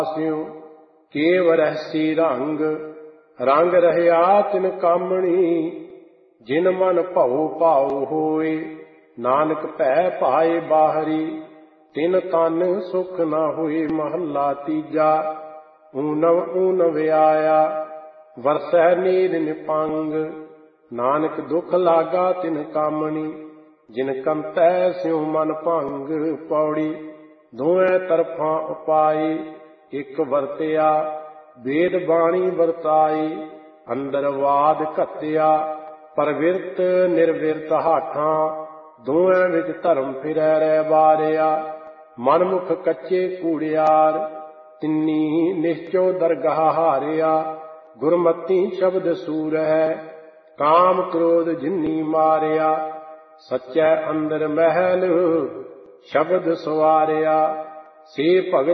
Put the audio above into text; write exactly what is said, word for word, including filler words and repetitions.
ਸਿਉ ਕੇਵ ਰਹਿਸੀ ਰੰਗ ਰੰਗ ਰਹਿਆ ਤਿਨ ਕਾਮਣੀ ਜਿਨ ਮਨ ਭਉ ਭਾਉ ਹੋਏ ਨਾਨਕ ਭੈ ਭਾਏ ਬਾਹਰੀ ਤਿਨ ਤਨ ਸੁਖ ਨਾ ਹੋਏ। ਮਹੱਲਾ ਤੀਜਾ। ਊਨਵ ਊਨਵ ਆਇਆ ਵਰਸੈ ਨੀਰ ਨਿਪੰਗ ਨਾਨਕ ਦੁਖ ਲਾਗਾ ਤਿਨ ਕਾਮਣੀ ਜਿਨ ਕੰਤੈ ਸਿਉ ਮਨ ਭੰਗ। ਪੌੜੀ। ਦੋਵੇਂ ਤਰਫਾਂ ਉਪਾਈ ਇੱਕ ਵਰਤਿਆ ਵੇਦ ਬਾਣੀ ਵਰਤਾਈ ਅੰਦਰ ਵਾਦ ਘੱਤਿਆ ਪਰਵਿਰਤ ਨਿਰਵਿਰਤ ਹਾਠਾਂ ਦੋਵੇਂ ਵਿੱਚ ਧਰਮ ਫਿਰੈ ਰਹਿ ਬਾਰਿਆ। ਮਨਮੁਖ ਕੱਚੇ ਕੂੜਿਆਰ ਤਿੰਨੀ ਨਿਸ਼ਚੋ ਦਰਗਾਹ ਹਾਰਿਆ। ਗੁਰਮਤੀ ਸ਼ਬਦ ਸੂਰ ਹੈ ਕਾਮ ਕ੍ਰੋਧ ਜਿਨੀ ਮਾਰਿਆ। ਸੱਚੈ ਅੰਦਰ ਮਹਿਲ ਸ਼ਬਦ ਸਵਾਰਿਆ ਸੇ ਭਗਤ